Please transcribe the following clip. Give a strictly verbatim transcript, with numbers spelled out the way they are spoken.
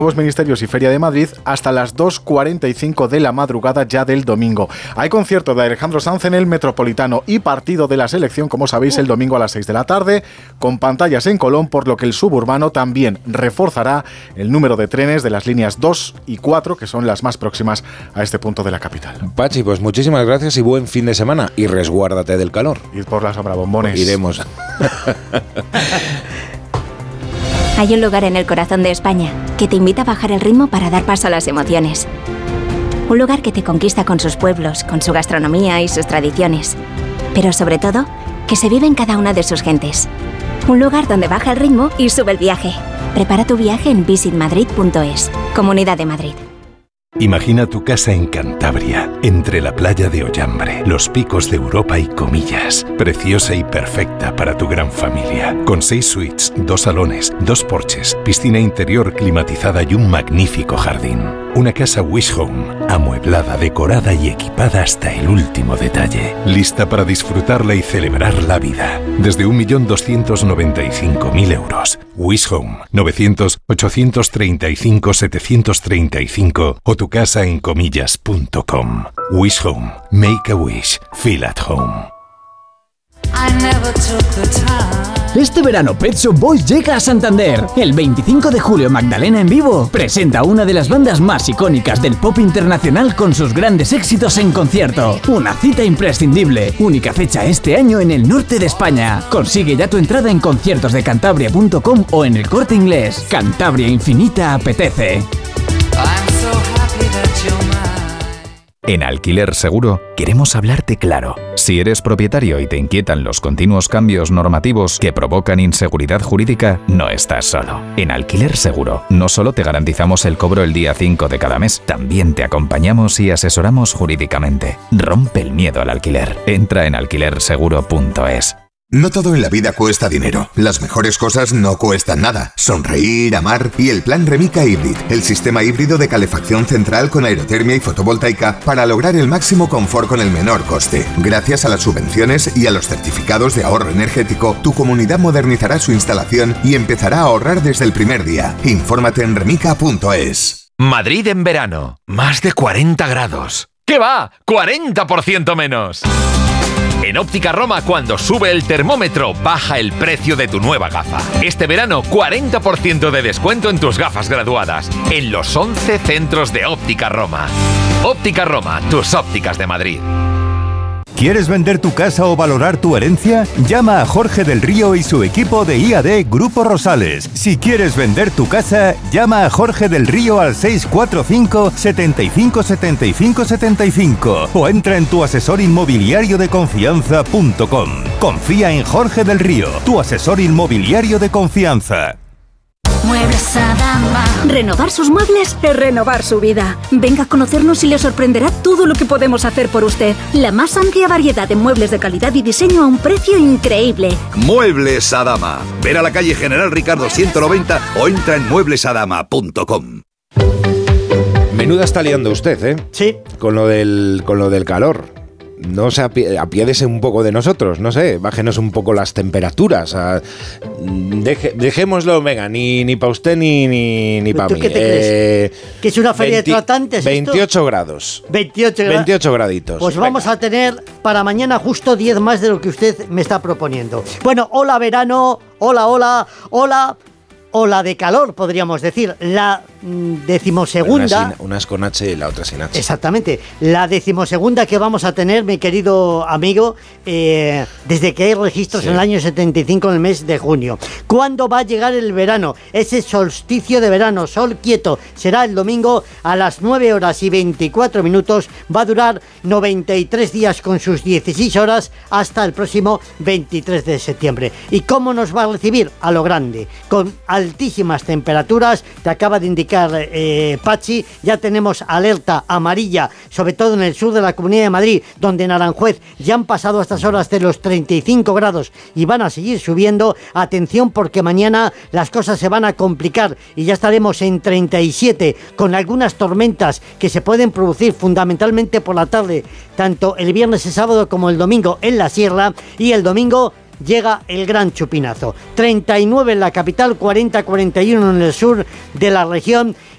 Nuevos Ministerios y Feria de Madrid hasta las dos cuarenta y cinco de la madrugada ya del domingo. Hay concierto de Alejandro Sanz en el Metropolitano y partido de la selección, como sabéis, el domingo a las seis de la tarde, con pantallas en Colón, por lo que el suburbano también reforzará el número de trenes de las líneas dos y cuatro, que son las más próximas a este punto de la capital. Pachi, pues muchísimas gracias y buen fin de semana. Y resguárdate del calor. Id por la sombra, bombones. Iremos. Hay un lugar en el corazón de España que te invita a bajar el ritmo para dar paso a las emociones. Un lugar que te conquista con sus pueblos, con su gastronomía y sus tradiciones. Pero sobre todo, que se vive en cada una de sus gentes. Un lugar donde baja el ritmo y sube el viaje. Prepara tu viaje en visit madrid punto es. Comunidad de Madrid. Imagina tu casa en Cantabria, entre la playa de Ollambre, los picos de Europa y Comillas. Preciosa y perfecta para tu gran familia. Con seis suites, dos salones, dos porches, piscina interior climatizada y un magnífico jardín. Una casa Wish Home, amueblada, decorada y equipada hasta el último detalle. Lista para disfrutarla y celebrar la vida. Desde un millón doscientos noventa y cinco mil euros. Wish Home, novecientos, ochocientos treinta y cinco, setecientos treinta y cinco o tu casa en comillas punto com. Wish Home. Make a wish. Feel at home. Este verano Pet Shop Boys llega a Santander. El veinticinco de julio Magdalena en vivo presenta una de las bandas más icónicas del pop internacional con sus grandes éxitos en concierto. Una cita imprescindible. Única fecha este año en el norte de España. Consigue ya tu entrada en conciertos de cantabria punto com o en El Corte Inglés. Cantabria Infinita apetece. En Alquiler Seguro queremos hablarte claro. Si eres propietario y te inquietan los continuos cambios normativos que provocan inseguridad jurídica, no estás solo. En Alquiler Seguro no solo te garantizamos el cobro el día cinco de cada mes, también te acompañamos y asesoramos jurídicamente. Rompe el miedo al alquiler. Entra en alquiler seguro punto es. No todo en la vida cuesta dinero. Las mejores cosas no cuestan nada. Sonreír, amar y el plan Remica Hybrid, el sistema híbrido de calefacción central con aerotermia y fotovoltaica para lograr el máximo confort con el menor coste. Gracias a las subvenciones y a los certificados de ahorro energético, tu comunidad modernizará su instalación y empezará a ahorrar desde el primer día. Infórmate en remica punto es. Madrid en verano. Más de cuarenta grados. ¿Qué va? ¡cuarenta por ciento menos! En Óptica Roma, cuando sube el termómetro, baja el precio de tu nueva gafa. Este verano, cuarenta por ciento de descuento en tus gafas graduadas, en los once centros de Óptica Roma. Óptica Roma, tus ópticas de Madrid. ¿Quieres vender tu casa o valorar tu herencia? Llama a Jorge del Río y su equipo de I A D Grupo Rosales. Si quieres vender tu casa, llama a Jorge del Río al seis cuatro cinco, setenta y cinco, setenta y cinco, setenta y cinco o entra en tu asesor inmobiliario de confianza punto com. Confía en Jorge del Río, tu asesor inmobiliario de confianza. Muebles Adama. Renovar sus muebles es renovar su vida. Venga a conocernos y le sorprenderá todo lo que podemos hacer por usted. La más amplia variedad de muebles de calidad y diseño a un precio increíble. Muebles Adama. Ven a la calle General Ricardo ciento noventa o entra en muebles adama punto com. Menuda está liando usted, ¿eh? Sí. Con lo del, con lo del calor. No se apie- apiádese un poco de nosotros, no sé, bájenos un poco las temperaturas. A, deje, dejémoslo, venga, ni, ni para usted ni, ni, ni para mí. ¿Tú qué te eh, crees? ¿Que es una feria veinte, de tratantes? veintiocho esto? grados. veintiocho grados. veintiocho graditos. Pues venga. vamos a tener para mañana justo diez más de lo que usted me está proponiendo. Bueno, hola verano, hola, hola, hola. Ola de calor, podríamos decir. La mm, decimosegunda... Una sin, unas con H y la otra sin H. Exactamente. La decimosegunda que vamos a tener, mi querido amigo, eh, desde que hay registros sí. en el año setenta y cinco, en el mes de junio. ¿Cuándo va a llegar el verano? Ese solsticio de verano, sol quieto, será el domingo a las nueve horas y veinticuatro minutos. Va a durar noventa y tres días con sus dieciséis horas hasta el próximo veintitrés de septiembre. ¿Y cómo nos va a recibir? A lo grande, con altísimas temperaturas. Te acaba de indicar eh, Pachi, ya tenemos alerta amarilla, sobre todo en el sur de la Comunidad de Madrid, donde en Aranjuez ya han pasado a estas horas de los treinta y cinco grados y van a seguir subiendo. Atención, porque mañana las cosas se van a complicar y ya estaremos en treinta y siete, con algunas tormentas que se pueden producir fundamentalmente por la tarde, tanto el viernes y sábado como el domingo en la sierra, y el domingo llega el gran chupinazo. treinta y nueve en la capital, cuarenta a cuarenta y uno en el sur de la región.